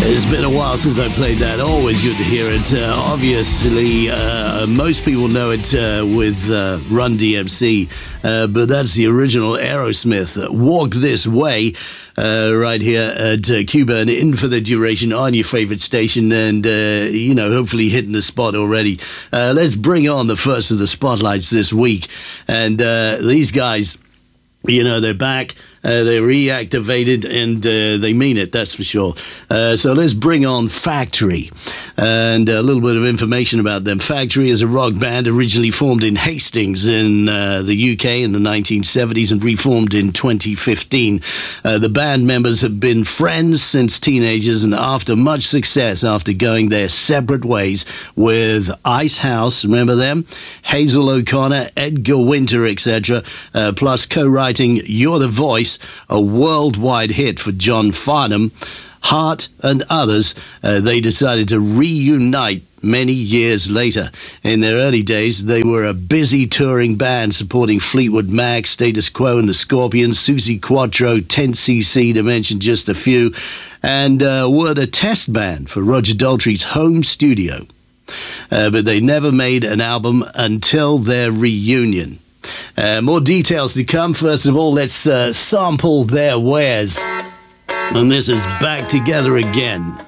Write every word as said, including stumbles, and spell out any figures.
It's been a while since I played that. Always good to hear it. Uh, obviously, uh, most people know it uh, with uh, Run D M C, uh, but that's the original Aerosmith. Walk This Way, uh, right here at uh, Cuba and In for the Duration on your favorite station, and, uh, you know, hopefully hitting the spot already. Uh, let's bring on the first of the spotlights this week. And uh, these guys, you know, they're back. Uh, they're reactivated, and uh, they mean it, that's for sure. Uh, so let's bring on Factory, and a little bit of information about them. Factory is a rock band originally formed in Hastings in uh, the U K in the nineteen seventies and reformed in twenty fifteen. Uh, the band members have been friends since teenagers, and after much success, after going their separate ways with Ice House, remember them? Hazel O'Connor, Edgar Winter, et cetera, uh, plus co-writing You're the Voice, a worldwide hit for John Farnham, Hart and others, uh, they decided to reunite many years later. In their early days, they were a busy touring band supporting Fleetwood Mac, Status Quo and the Scorpions, Suzi Quatro, ten C C, to mention just a few, and uh, were the test band for Roger Daltrey's home studio. Uh, but they never made an album until their reunion. Uh, more details to come. First of all, let's uh, sample their wares. And this is Back Together Again.